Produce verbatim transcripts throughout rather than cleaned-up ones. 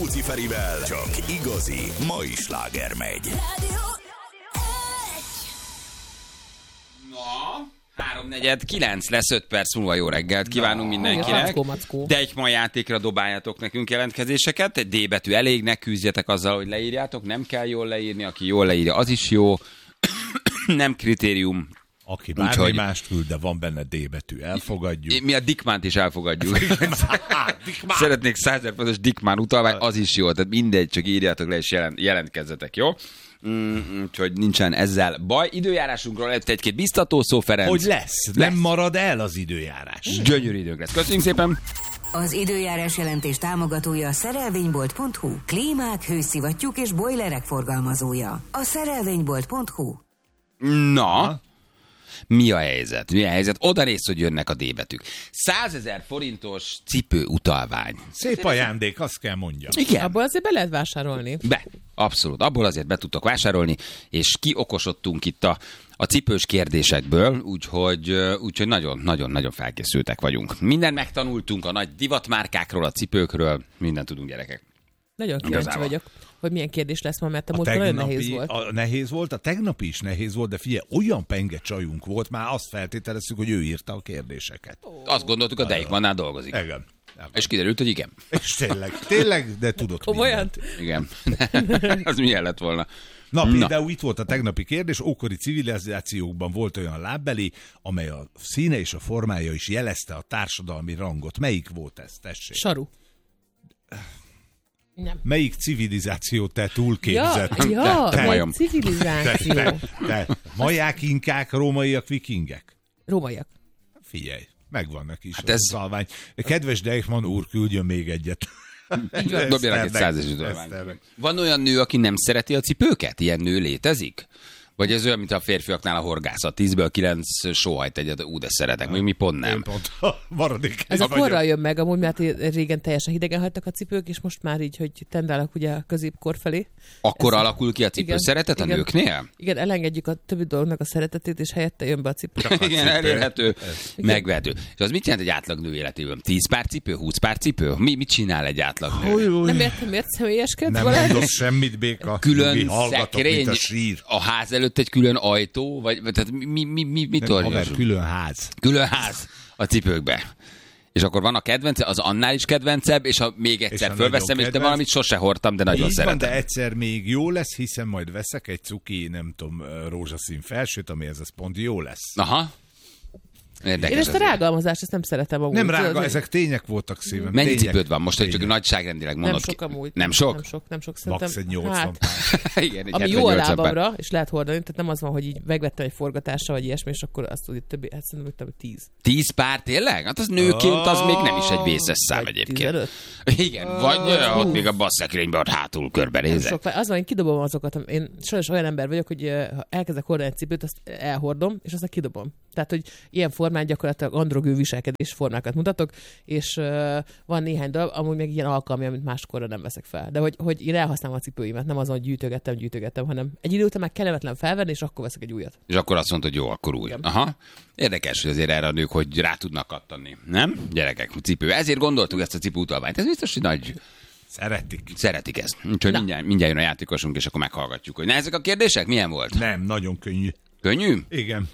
Luciferivel csak igazi mai sláger megy. Na, háromnegyed kilenc lesz, öt perc múlva jó reggelt kívánunk mindenkinek. Mackó, mackó. De egy ma játékra dobáljatok nekünk jelentkezéseket. Egy D betű elég, ne küzdjetek azzal, hogy leírjátok. Nem kell jól leírni, aki jól leírja, az is jó. Nem kritérium. Aki bármi Úgyhogy... mást küld, de van benne D betű, elfogadjuk. Mi a Dickmánt is elfogadjuk. Szeretnék százezer pontos Dickmán utalvány, az is jó. Tehát mindegy, csak írjátok le és jelent, jelentkezzetek, jó? Mm, úgyhogy nincsen ezzel baj. Időjárásunkról lett egy-két biztató szó, Ferenc. Hogy lesz? lesz. Nem marad el az időjárás. Gyönyörű időnk lesz. Köszönjük szépen. Az időjárás jelentés támogatója a szerelvénybolt pont hu. Klímák, hőszivattyúk és bojlerek forgalmazója. A szerelvénybolt pont hu. Na... Ha? Mi a helyzet? Mi a helyzet? Oda néz, hogy jönnek a D betűk. százezer forintos cipő utalvány. Szép ajándék, azt kell mondjam. Igen. Abból azért be lehet vásárolni. Be, abszolút. Abból azért be tudtok vásárolni, és kiokosodtunk itt a, a cipős kérdésekből, úgyhogy, úgyhogy nagyon-nagyon-nagyon felkészültek vagyunk. Mindent megtanultunk a nagy divatmárkákról, a cipőkről, mindent tudunk, gyerekek. Nagyon kíváncsi Igazából. vagyok, hogy milyen kérdés lesz ma, mert a, a múltkor tegnapi, nagyon nehéz volt. A nehéz volt, a tegnapi is nehéz volt, de figyelj, olyan penge csajunk volt, már azt feltételeztük, hogy ő írta a kérdéseket. Azt gondoltuk, a Deichmannnál dolgozik. Igen. És kiderült, hogy igen. És tényleg, tényleg, de tudott Komolyan? Igen. Az milyen lett volna? Na, például Na. itt volt a tegnapi kérdés, ókori civilizációkban volt olyan lábbeli, amely a színe és a formája is jelezte a társadalmi rangot. Melyik volt ez? Tessék. Saru. Nem. Melyik civilizációt te túlképzett? Ja, ja te, te melyik civilizáció? Te, te, te. Maják, inkák, rómaiak, vikingek? Rómaiak. Figyelj, megvannak is hát a ez... szalvány. Kedves Deichmann úr, küldjön még egyet. Dobjanak egy százas utalványt. Van olyan nő, aki nem szereti a cipőket? Ilyen nő létezik? Vagy ez olyan, mint a férfiaknál a horgászat. Tízből kilenc sóhajt egyet, ú, de szeretek. Még mi pont nem. Én pont maradék. Ez a korral jön meg, amúgy, mert régen teljesen hidegen hagytak a cipők, és most már így, hogy tendálnak ugye a középkor felé. Akkor Ez alakul ki a cipő igen, szeretet a igen, nőknél? Igen, elengedjük a többi dolognak a szeretetét, és helyette jön be a cipő. Igen, elérhető, megvehető. És az mit jelent egy átlag nő életében? tíz pár cipő, húsz pár cipő? Mi, mit csinál egy átlag nő? Nem értem, miért személyeskedsz? Nem Balázs? mondok semmit, Béka. Külön hallgatok, szekrény, mint a sír. a ház előtt egy külön ajtó, vagy, vagy tehát mi, mi, mi, mi, mi Nem, haver, külön ház. Külön ház a cipőkbe. És akkor van a kedvence, az annál is kedvencebb, és ha még egyszer fölveszem, és de valamit sose hordtam, de nagyon Így szeretem. van, de egyszer még jó lesz, hiszen majd veszek egy cuki, nem tudom, rózsaszín felsőt, ami ez az pont jó lesz. Aha. Érdekes. Én ezt a rágalmazást, ezt nem szeretem amúgy. Nem rága, Tudod, ezek tények voltak szívem. Mennyi tények, cipőd van most, hogy csak tények. nagyságrendileg mondod? Nem sok amúgy. Nem sok? Nem sok, nem sok. Max egy nyolcvan Hát, Igen, egy ami jó a hetvennyolcvan pár. lábamra, és lehet hordani, tehát nem az van, hogy így megvettem egy forgatásra, vagy ilyesmi, és akkor azt tudja többi, hát szerintem hogy tíz. Tíz pár tényleg? Hát az nőként az még nem is egy vészes szám Vagy egyébként. tizenöt. Igen, vagy uh, ott még a basszekérényben ott hátul körbenézek. Sok, az van, én kidobom azokat. Én sajnos olyan ember vagyok, hogy ha elkezdek hordani egy cipőt, azt elhordom, és aztán kidobom. Tehát, hogy ilyen formán gyakorlatilag androgű viselkedés formákat mutatok, és uh, van néhány darab, amúgy még ilyen alkalmi, amit máskorra nem veszek fel. De hogy, hogy én elhasználom a cipőimet, nem azon, hogy gyűjtögettem, gyűjtögettem, hanem egy idő után már kellemetlen felvenni, és akkor veszek egy újat. És akkor azt mondod, hogy jó, akkor új. Igen. Aha. Érdekes, hogy azért erre a nők, hogy rá tudnak kattani. Nem? Gyerekek, cipő. Ezért gondoltuk ezt a cipő utalványt. Ez biztos, hogy nagy... Szeretik. Szeretik ezt. Úgyhogy mindjárt, mindjárt jön a játékosunk, és akkor meghallgatjuk, hogy na, ezek a kérdések milyen volt? Nem, nagyon könnyű. Könnyű? Igen.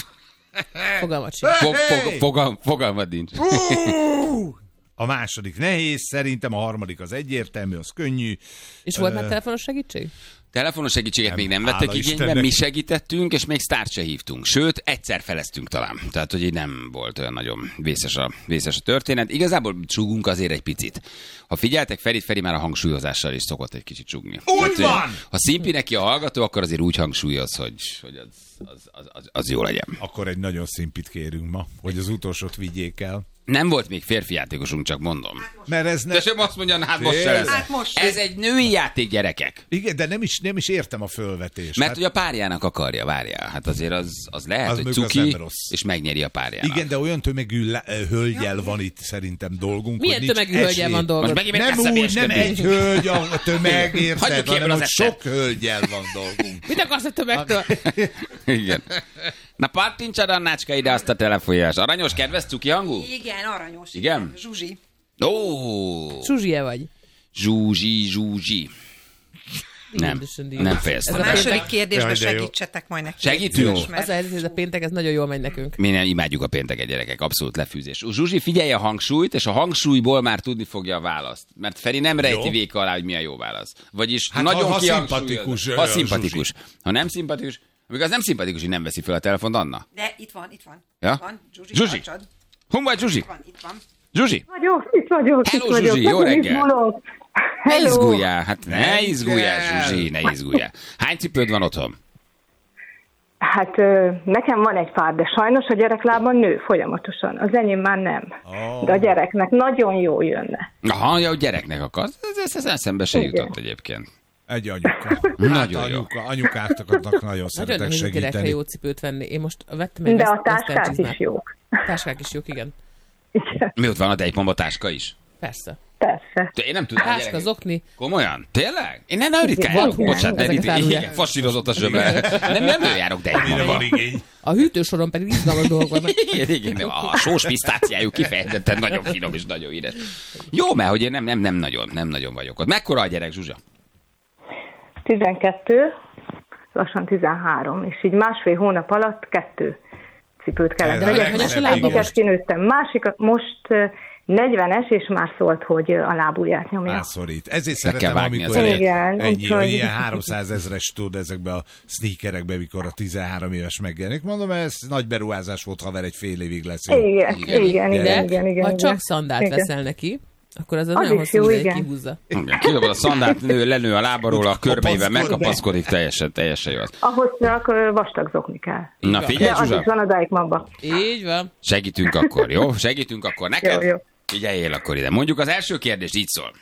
Fogalmat sincs. Fog, fog, fogal, fogalmad nincs. A második nehéz, szerintem a harmadik az egyértelmű, az könnyű. És volt Ö, már telefonos segítség? Telefonos segítséget Nem, még nem hála vettek igénybe, Istennek. mi segítettünk, és még sztárt se hívtunk. Sőt, egyszer feleztünk talán. Tehát, hogy így nem volt olyan nagyon vészes a, vészes a történet. Igazából csúgunk azért egy picit. Ha figyeltek, Feri, Feri már a hangsúlyozással is szokott egy kicsit csúgni. Úgy Tehát, van! Ha szimpi neki a hallgató, akkor azért úgy hangsúlyoz, hogy, hogy az, az, az, az, az jó legyen. Akkor egy nagyon szimpit kérünk ma, hogy az utolsót vigyék el. Nem volt még férfi játékosunk, csak mondom. Mert ez De ne... sem azt mondja, hát most se Tényleg? lesz. Hát most Ez egy női játék, gyerekek. Igen, de nem is, nem is értem a fölvetést. Mert hát, hogy a párjának akarja, várjál. Hát azért az, az lehet, Az hogy mondjuk az cuki, nem rossz. és megnyeri a párjának. igen, de olyan tömegű le- hölgyel van itt szerintem dolgunk. Milyen hogy nincs tömegű hölgyel esély. van dolgod? Most megint Nem megkezdtem úgy, nem ilyeskedni. egy hölgy a tömeg, Hagyjuk érted, ki hanem ebből hogy az sok hölgyel van dolgunk. Mit akarsz a tömegtől? Igen. Na pattintsad, Annácska, ide azt a telefonjás. Aranyos, kedves, cuki hangú? Igen, aranyos. Igen? Zsuzsi. Ó, Zsuzsie vagy. Zsuzsi, Zsuzsi. Nem, nem fejeztem. A Ez a második péntek- kérdésbe Jaj, de jó. segítsetek majd nekünk. Segítünk? Most, mert- Az a helyzet, hogy ez a péntek, ez nagyon jól megy nekünk. Mi nem imádjuk a pénteket, gyerekek, abszolút lefűzés. Zsuzsi, figyelj a hangsúlyt, és a hangsúlyból már tudni fogja a választ. Mert Feri nem rejti Jó. véka alá, hogy mi a jó válasz. Vagyis Hát nagyon ha- ha kihangsúlyozza. szimpatikus, Ha ö, szimpatikus. Ha nem szimpatikus, még az nem szimpatikus, hogy nem veszi fel a telefont, Anna. De itt van, itt van. Ja? Itt van. Zsuzsi, Zsuzsi. tartsad. Hon vagy, Zsuzsi? Itt van, itt van. Zsuzsi? Vagyok, itt vagyok, Hello, itt vagyok. Zsuzsi, jó Nagyon reggel. izgulok. Ne Hello. izguljál, hát ne Ne izguljál, kell. Zsuzsi, ne izguljál. Hány cipőd van otthon? Hát ö, nekem van egy pár, de sajnos a gyereklábban nő folyamatosan. Az enyém már nem. Oh. De a gyereknek nagyon jó jönne. Aha, ja, a gyereknek akarsz. Ez, ez, ez eszembe se Igen. jutott egyébként. Egy anyuka. Nagyon hát jó. anyuka, anyukáknak nagyon Nagyon szeretek nehéz a gyerekre segíteni. jó cipőt venni. Én most vettem egy De a veszt- táskák vesztelcsizmát. is jók. Táskák is jók, igen. Igen, Mi ott van a Dejtmamba táska is? Persze. persze. De én nem tudom. Táska, gyerekek. zokni. Komolyan? Tényleg? Én nem, nem ritkán Igen, járok. igen, Bocsánat, de ezeket ritkán. árulják. Igen, fasírozott a zsöbre. Nem, nem ő járok Mire Dejtmamba. van igény? A hűtősoron pedig izgalmas dolgok vannak. Igen, igen, a sós pisztáciájuk kifejezetten nagyon finom és nagyon édes. Jó, mert hogy én nem, nem, nem nagyon, nem nagyon vagyok ott. Mekkora a gyerek, Zsuzsa? tizenkettő, lassan tizenhárom, és így másfél hónap alatt kettő cipőt kellett Ez a vegyek. legszebb Egyiket lábam most. kinőttem, másikat most ö, negyvenes, és már szólt, hogy ö, a lábujját nyomja. Ászorít. Ezért Le kell szeretem, vágni amikor az elejét. Igen, ennyi, úgyhogy- hogy ilyen háromszázezres tud ezekbe a sneakerekbe, mikor a tizenhárom éves megjelenik. Mondom, ez nagy beruházás volt, haver, egy fél évig lesz jó. Igen, igen, igen, De igen, igen, igen. ha csak igen. szandált Igen. veszel neki, akkor az, az Az nagyon is hosszú jó, ideig igen. kihúzza. Igen, kidobod a szandált, nő, lenő a lábaról, a körbeivel Kapaszkodik. megkapaszkodik, teljesen, teljesen jó. Ahhoz csak ö, vastag zokni kell. Na De figyelj, az Zsuzsa, is van a Deichmannban. Így van. segítünk akkor, jó? Segítünk akkor neked? Jó, jó. Figyeljél akkor ide. Mondjuk az első kérdés így szól.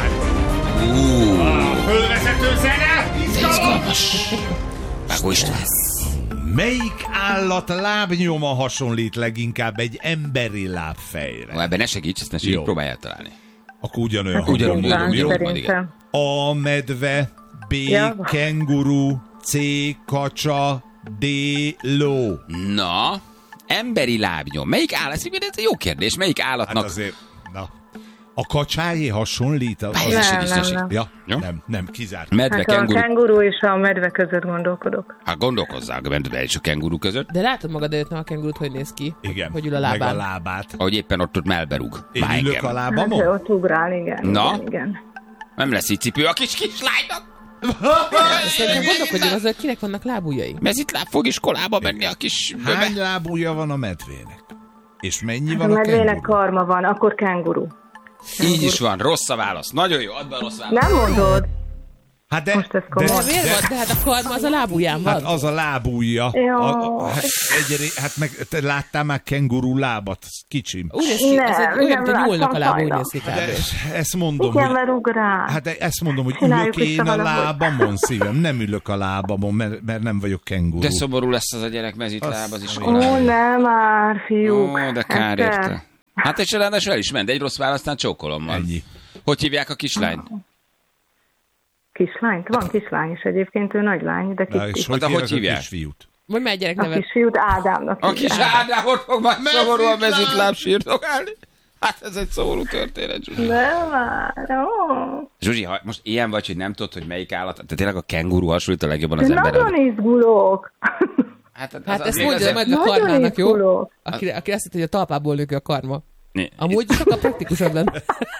Fölvezető zene! Izgalmas. Vágó István. Melyik állat lábnyoma hasonlít leginkább egy emberi lábfejre? Ó, ebben ne segíts, ezt ne segíts, Jó. próbálj eltalálni. Akkor ugyanolyan Hát ugyanúgy, hangon mondom, ugyanúgy, jó? ugyanúgy. Szerintem. A medve, B. Ja. Kenguru, C. Kacsa, D. Ló. Na, emberi lábnyom. Melyik állat? Ez egy jó kérdés. Melyik Hát állatnak? azért, na. A kacsájé hasonlít? Az... Várj, ne Nem, segíts, ne nem, segíts. nem. Ja, Jó? nem, nem, kizárt. Medve, Hát a kenguru. kenguru és a medve között gondolkodok. Hát gondolkozzál a medve és a kenguru között. De látod magad előtt, nem a kengurut, hogy néz ki? Igen, Hogy ül a meg a lábán. lábát. Ahogy éppen ott, ott melberúg. Én Már ülök engem. a Hát ő lábamon? ott ugrál, igen. Na? Igen, igen. Nem lesz így cipő a kis kislánynak. Szerintem gondolkodjunk az, hogy kinek vannak lábujjai. Mert itt láb fog iskolába menni a kis böbe. Hány lábúja van a medvének? És mennyi A van a medvének kenguru? karma van, akkor kenguru. Így is van, rossz a válasz. Nagyon jó, add be a rossz választ. Nem mondod? Hát de, Most ez de, komoly. De miért van? De hát a karma az a lábujján van. hát az a lábúja. Jó. A, a, hát, egyre, hát meg te láttál már kenguru lábat? Kicsim. Úgy néz ki, Nem, az egy, olyan, nem mint a nyúlnak a láttam lába, úgy sajnos. néz ki De kb. ezt mondom, Igen, hogy... mert ugrál. Hát de ezt mondom, hogy Csináljuk ülök én vissza a valahogy. lábamon, szívem. Nem ülök a lábamon, mert, mert nem vagyok kenguru. De szomorú lesz az a gyerek mezitláb az Ó, iskolában. nem már, fiúk. Ó, de kár Egyszer. érte. Hát és ráadásul el is ment, egy rossz választán csókolommal. Ennyi. Hogy hívják a kislányt? Kislányt? Van kislány is egyébként, ő nagylány, de Na, kicsi. és hogy, de hogy hívják a hívják? kisfiút? Mondj már egy gyerek A nevet. kisfiút Ádámnak A kis hívják. Ádámot fog majd szomorúan Mezitláb! mezitláb sírdogálni. Hát ez egy szomorú történet, Zsuzsi. Nem már, ó. Zsuzsi, ha most ilyen vagy, hogy nem tudod, hogy melyik állat, tehát tényleg a kenguru hasonlít a legjobban az De emberre. nagyon izgulok. Hát, az, Hát az ezt még mondja azért- majd a Nagyon karmának, jó? izgulok. Aki, aki azt hitt, hogy a talpából nő ki a karma. Né- Amúgy sokkal praktikusabb lenne.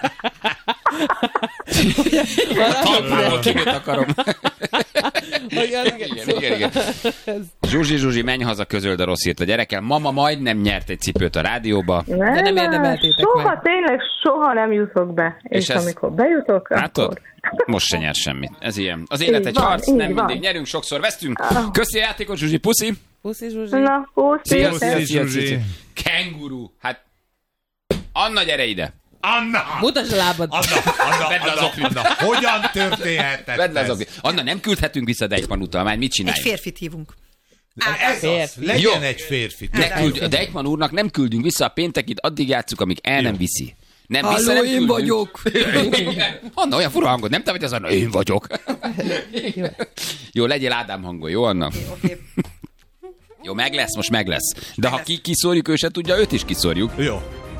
Talpából kinőtt akarom. Igen, Igen, igen, igen. Zsuzsi, Zsuzsi, menj haza, közöld a rossz hírt a gyerekkel. Mama majdnem nyert egy cipőt a rádióba. Nem, De nem már, érdemeltétek soha, meg. tényleg soha nem jutok be. És És, ez- amikor bejutok, Látod? akkor... Most se nyer semmit. Ez ilyen. Az élet Így egy van, harc, így nem van. mindig nyerünk, sokszor vesztünk. Köszi a játékot, Zsuzsi, puszi. Puszi, Zsuzsi. Na, puszi. Szia, Puszi, szia, szia, Zsuzsi. szia. Kenguru. Hát, Anna, gyere ide. Anna! Mutasd a lábad. Anna, Anna, Vedd le az Anna, oknit. Anna, hogyan történhetett Vedd le az ez? oknit. Anna, nem küldhetünk vissza Deichmann utalmányt, mit Egy csináljunk? férfit hívunk. Ez az, Férfi. legyen Jó. egy férfi. Ne küld, a Deichmann úrnak nem küldünk vissza a péntekit, addig játsszuk, amíg el nem viszi. Nem vissza, nem én küldünk. vagyok. Igen. Anna, olyan fura hangod, nem te vagy az Anna, én vagyok. Jó, legyél Ádám hangon, jó Anna? Oké. Jó, meg lesz, most meg lesz. De ha ki kiszórjuk, ő se tudja, őt is kiszórjuk. Jó.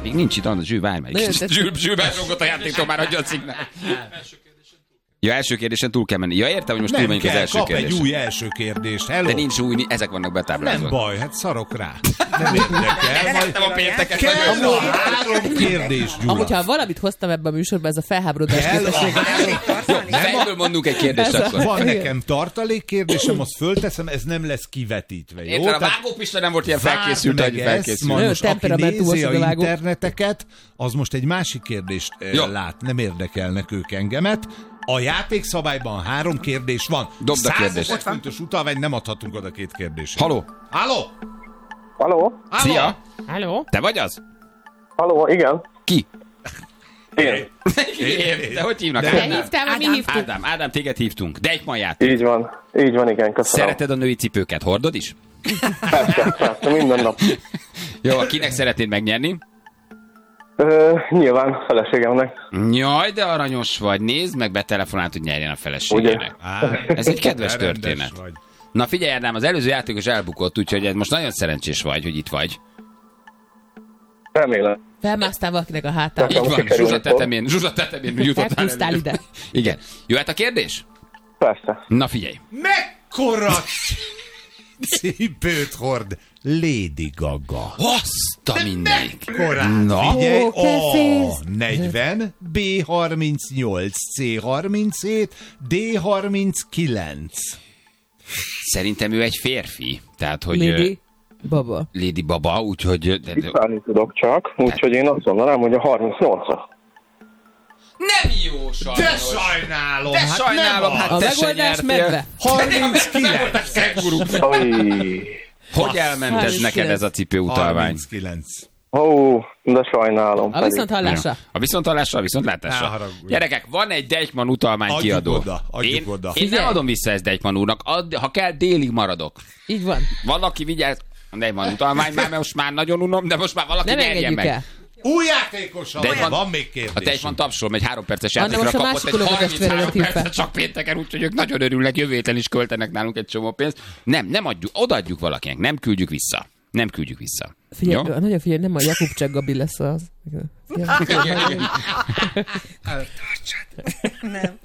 Még nincs itt, Anna, Zsül, várj meg. Nagyon tetszik. Zsül, Zsül belrongott a játéktól, már adja a szignál. Ja, első kérdésen túl kell menni. Ja, értem, hogy most túl Nem menjünk az kell, első kap egy kérdésen. új első kérdést. Hello. De nincs új, ezek vannak betáblázva. Nem baj, hát szarok rá. Nem érdekel. Majd Nem a pénteket kell nagyon. a három kérdés, Gyula. Amúgy, ha valamit hoztam ebbe a műsorba, ez a felháborodás Kell a képesség. Jó, fejből mondunk egy kérdést Ez a- akkor. Van nekem tartalék kérdésem, azt fölteszem, ez nem lesz kivetítve, jó? Érted, a Tehát vágópista nem volt ilyen várd felkészült, meg hogy ezt, felkészült. majd Nagyon most aki temperamentúos nézi a az a vágó. interneteket, az most egy másik kérdést eh, Jó. lát, nem érdekelnek ők engemet. A játékszabályban három kérdés van. Dobd a kérdést. százezer fontos utalvány, nem adhatunk oda két kérdést. Haló? Halló? Haló? Halló? Szia! Halló? Te vagy az? Haló, igen. Ki? Én. De hogy hívnak? De- Te Ádám. hívtál, vagy mi hívtuk? Ádám, Ádám, téged hívtunk. Deichmann játék. Így van. Így van, igen, köszönöm. Szereted a női cipőket? Hordod is? Persze, persze, minden nap. Jó, kinek szeretnéd megnyerni? Ö, nyilván feleségemnek. Jaj, de aranyos vagy. Nézd meg, betelefonált, hogy nyerjen a feleségének. Á, Ez egy kedves te rendes történet. vagy. Na figyelj, Ádám, az előző játékos elbukott, úgyhogy ez most nagyon szerencsés vagy, hogy itt vagy. Remélem. Felmásztál valakinek a hátán. Így van, sikerülni Zsuzsa fog. tetemén, Zsuzsa tetemén jutottál Elkúsztál elő. ide. Igen. Jöhet a kérdés? Persze. Na figyelj. Mekkora cipőt hord Lady Gaga? Azt a mindenik. Korán. Na. Figyelj, Ó, A kefész. negyven, B harmincnyolc, C harminchét, D harminckilenc. Szerintem ő egy férfi. Tehát, hogy... Lady Baba. ö, Lady Baba, úgyhogy... de- de- Tippálni tudok csak, úgyhogy én azt mondanám, hogy a harmincnyolcas. Nem jó, sajnos. De sajnálom, De hát sajnálom, nem hát A te se megoldás nyertél. medve. harminckilenc. Oj. Hogy elment ez harminckilenc. neked ez a cipőutalvány? harminckilenc. Ó, de sajnálom. A pedig. viszont hallásra. A viszonthallásra, a viszontlátásra. Ne haragudj. Gyerekek, van egy Deichmann utalmány Adjuk kiadó. oda, adjuk én, oda. Én nem Figyelj. adom vissza ezt Deichmann úrnak. Ad, ha kell, délig maradok. Így van. Valaki vigyázz. A Deichmann utalmány már, mert most már nagyon unom, de most már valaki Nem nyerjen engedjük meg. el. Új játékos, De van, van- van még A kérdés. Deichmann tapsol, egy három perces Anna, játékra most a kapott másik egy unokatestvéredet harminchárom hív fel. percet csak pénteken, úgyhogy ők nagyon örülnek, jövő héten is költenek nálunk egy csomó pénzt. Nem, nem adjuk, odaadjuk valakinek, nem küldjük vissza. Nem küldjük vissza. Figyelj, Jó? nagyon figyelj, nem a Jakubcsák Gabi lesz az. Nem.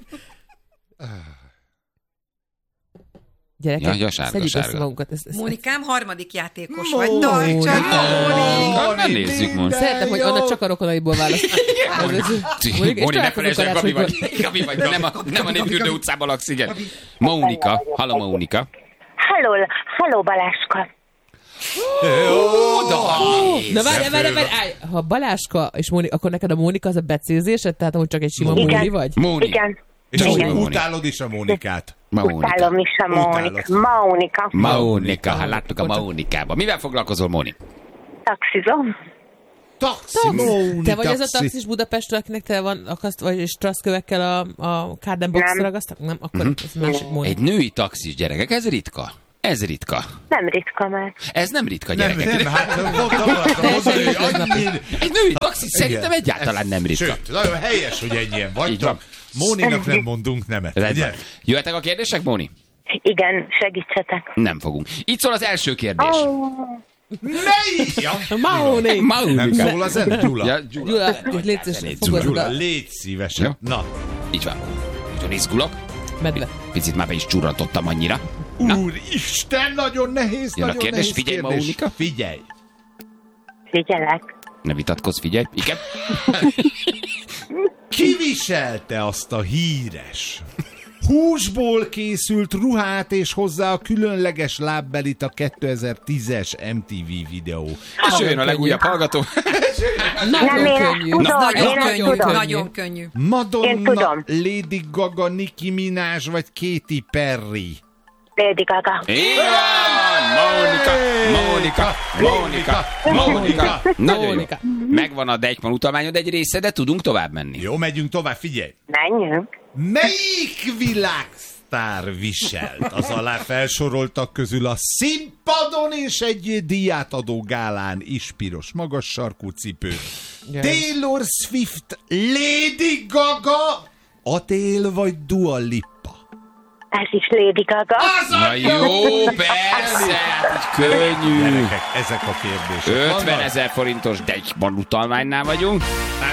Gyerekek, Ja, ja, sárga, szedjük össze sárga. magunkat. Ez, ez, Mónikám, harmadik játékos Móni. vagy. Tartsad, Móni! Na, na nézzük most. Szeretem, hogy Anna csak a rokonaiból választ. Móni, ne felejtsd el, Gabi vagy. Gabi vagy, de nem a, nem a Népfürdő utcában laksz, igen. Mónika. Halló, Mónika. Halló, halló Baláska. Na várj, várj, várj, állj. Ha Baláska és Mónika, akkor neked a Mónika az a becézésed? Tehát amúgy csak egy sima Igen. Móni vagy? Móni. Igen, És Igen. úgy utálod is a Mónikát. Mónika. utálom is a Mónika. Mónika. Mónika, hát láttuk a Mónikába. Mivel foglalkozol, Móni? Taxizom. Taxi, Móni, Te vagy az a taxi. taxis Budapestről, akinek te van akaszt, vagy strasszkövekkel a, a Carden Box Nem. ragasztak? Nem, akkor ez másik Móni. Egy női taxis, gyerekek, ez ritka. Ez ritka. Nem ritka már. Ez nem ritka, Nem, gyerekek. nem, hát mondtam, mondani, hogy annyi... Egy női taxis szerintem egyáltalán nem ritka. Sőt, nagyon helyes, hogy ennyien Így van. vagytok. Móninak nem mondunk nemet, Rendben. ugye? Jöhetek a kérdések, Móni? Igen, segítsetek. Nem fogunk. Itt szól az első kérdés. Melyik? Ja, Móni! nem Mónika. szól a zene, Gyula. Ja, Gyula. Gyula, légy szíves, fogod Gyula, oda. légy szívesen. Jó. Na, Így van. Nagyon izgulok. Medve. Picit már be is csurrantottam annyira. Na. Úristen, nagyon nehéz, Jön a nagyon kérdés, nehéz figyelj, kérdés. Mónika. Figyelj. Figyelek. Ne vitatkozz, figyelj. Igen. Ki viselte azt a híres húsból készült ruhát és hozzá a különleges lábbelit a kétezer-tízes em té vé videó? És jöjjön a legújabb hallgató. Nem, Nagyon én könnyű. tudom, Nagyon én ezt könnyű, tudom. nagyon könnyű. Én Madonna, tudom. Lady Gaga, Nicki Minaj vagy Katy Perry? Lady Gaga. Így van! Mónika, Mónika, Mónika, Mónika. Nagyon jó. Mónika. Megvan a Deichmann utalványod egy része, de tudunk tovább menni. Jó, megyünk tovább, figyelj. Menjünk. Melyik világsztár viselt az alá felsoroltak közül a színpadon és egy díjátadó gálán is piros magas sarkú cipőt? Ja. Taylor Swift, Lady Gaga, Adele vagy Dua Lipa? Ez is Lady Gaga. Na jó, persze, hát könnyű. Gyerekek, ezek a kérdések. ötvenezer forintos Deichmann utalványnál vagyunk.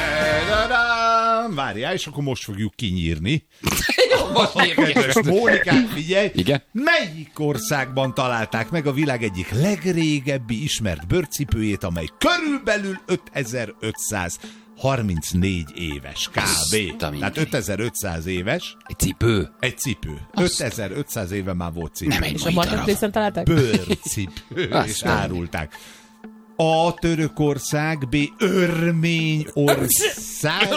Várjál, és akkor most fogjuk kinyírni. Jó, most Kedves Mónikát, figyelj! Igen? Melyik országban találták meg a világ egyik legrégebbi ismert bőrcipőjét, amely körülbelül ötezer-ötszázharmincnégy éves kb. Tehát ötezer-ötszáz éves. Egy cipő. Egy cipő. ötezer-ötszáz éve már volt cipő. Nem egy És a mai darab. Marketplace-en találták? Bőrcipő, és árulták. A Törökország, B. Örményország,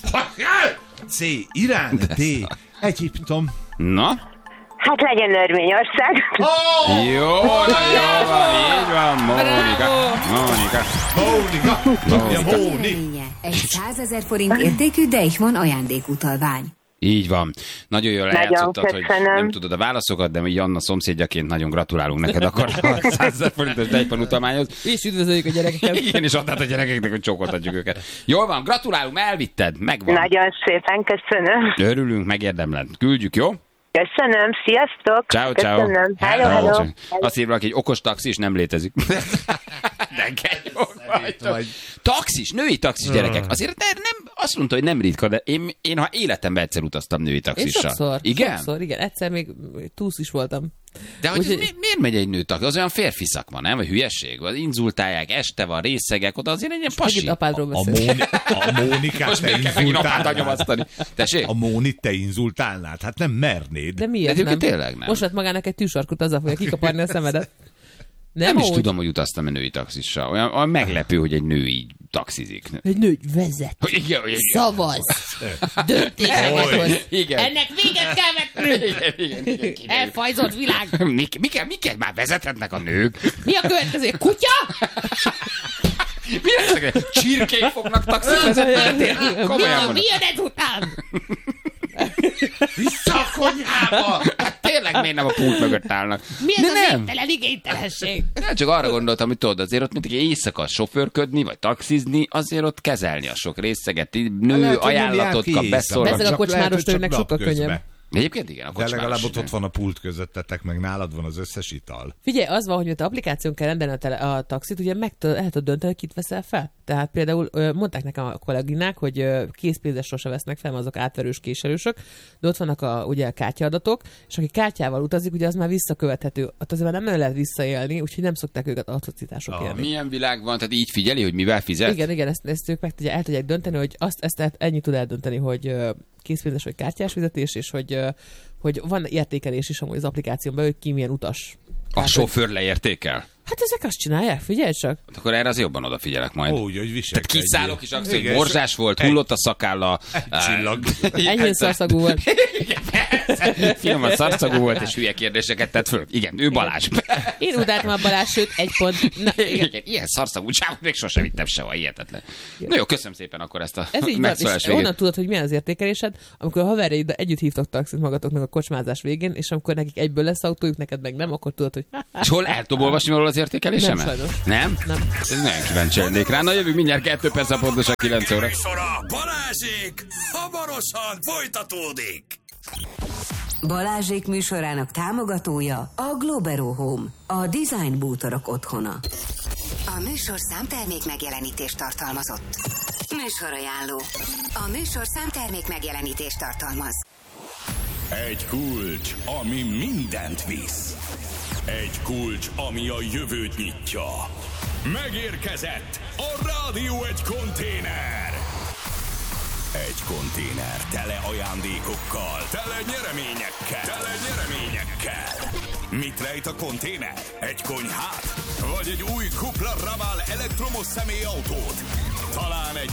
C. Irán, D. Egyiptom. Na? Hát legyen Örményország. Oh! Jó, na jó van, így van, Mónika. Mónika. Mónika. Mónika. Mónika. Egy százezer forint értékű Deichmann ajándékutalvány. Így van. Nagyon jól Nagyon eljátszottad, hogy köszönöm. nem tudod a válaszokat, de mi Anna szomszédjaként nagyon gratulálunk neked akkor a százezer forintos Deichmann utalmányhoz. És üdvözöljük a gyerekeket. Igen, és add át a gyerekeknek, hogy csókoltatjuk őket. Jól van, gratulálunk, elvitted, megvan. Nagyon szépen köszönöm. Örülünk, megérdemled. Küldjük, jó? Köszönöm, sziasztok. Ciao, ciao. Köszönöm. Hello, Hello. hello. Azt írva, hogy okos taxis nem létezik. De jó vagy. Taxis, női taxis gyerekek. Azért nem, nem, azt mondta, hogy nem ritka, de én, én ha életemben egyszer utaztam női Én taxissal. sokszor. Igen? Sokszor, igen. Egyszer még túsz is voltam. De hogy Úgy, ez, mi, miért megy egy nő taxis? Az olyan férfi szakma, nem? Vagy hülyesség? Az inzultálják, este van, részegek, oda azért egy ilyen pasi. Megint apádról A, beszélünk. Móni, a Mónikát Most te még kell megint apád inzultálnád. anyomasztani. Tessék? A Mónit te inzultálnád? Hát nem mernéd. De miért De nem? tényleg nem. Most vett magának egy tűsarkot, azzal fogja kikaparni a szemedet. Nem, Nem is úgy. tudom, hogy utaztam egy női taxissal. Olyan, olyan meglepő, hogy egy nő így taxizik. Egy nő vezet. Hogy igen, hogy igen. Szavaz. Döntéseket hoz. Igen. Ennek véget kell vetni. Igen, igen, igen, igen. Elfajzott világ. Mi, mi, kell, mi kell? Már vezethetnek a nők? Mi a következő? Kutya? Mi lesznek? Csirkék fognak taxit vezetni? Mi Komolyan a mondom. milyen ezután? Vissza a konyhába! Hát tényleg miért nem a pult mögött állnak? Mi ez De az nem. értelen igénytelenség? Nem, csak arra gondoltam, hogy tudod, azért ott mindig éjszaka sofőrködni, vagy taxizni, azért ott kezelni a sok részeget, így nő Lehet, hogy nem ajánlatot jár kap, ki beszólnak. Bezzeg a Csak kocsmáros lehet, hogy csak nőnek sokkal napközben. könnyebb. Egyébként igen, a De kocsmáros. legalább ott, nő. ott van a pult közöttetek, meg nálad van az összes ital. Figyelj, az van, hogy miért applikáción kell rendelni a, tele, a taxit, ugye meg tud- el tudod dönteni, hogy kit veszel fel. Tehát például ö, mondták nekem a kolléginák, hogy ö, készpénzes sose vesznek fel, mert azok átverős késelősök, de ott vannak a, ugye, a kártyaadatok, és aki kártyával utazik, ugye az már visszakövethető. Ott azért már nem nagyon lehet visszaélni, úgyhogy nem szokták őket atrocitások Ah, érni. milyen világ van, tehát így figyeli, hogy mivel fizet? Igen, igen, ezt, ezt ők meg tudja, el tudják dönteni, hogy azt, ezt, ezt ennyi tud eldönteni, hogy ö, készpénzes vagy kártyás fizetés, és hogy, ö, hogy van értékelés is amúgy az applikáción belül, hogy ki milyen utas. A Tehát, sofőr leértékel? Hát ezek azt csinálják, figyelj csak. Hát akkor erre az jobban odafigyelek majd. Úgy, hogy Tehát viselkedjél. kiszállok is, azt, hogy Igen, morzsás volt, egy- hullott a szakálla. csillag. Enyhén szarszagú volt. Finoman szarszagú volt, és hülye kérdéseket tett föl. Igen, ő Balázs. Én utáltam a Balázs, sőt, egy pont. Na, igen. Igen, ilyen szarszagú csávot még sosem vittem sehol, hihetetlen. Na jó, köszönöm szépen akkor ezt a Ez így van, megszólás és végét. onnan tudod, hogy milyen az értékelésed, amikor a haverjaid együtt hívtak taxit magatoknak a kocsmázás végén, és amikor nekik egyből lesz autójuk, neked meg nem, akkor tudod, hogy És hol el tudom olvasni valahol az értékelésemet? Nem, sajnos. Nem? Nem. Ez nagyon kíváncsi lennék rá. Na jövünk mindjárt kettő perc a pontosan kilenc óra. Műsora Balázsék hamarosan folytatódik. Balázsék műsorának támogatója a Globero Home, a design bútorok otthona. A műsorszám termék megjelenítést tartalmazott. Műsorajánló. A műsorszám termék megjelenítést tartalmaz. Egy kulcs, ami mindent visz. Egy kulcs, ami a jövőt nyitja. Megérkezett a Rádió egy konténer. Egy konténer tele ajándékokkal, tele nyereményekkel, tele nyereményekkel. Mit rejt a konténer? Egy konyhát? Vagy egy új Cupra Raval elektromos személyautót? Talán egy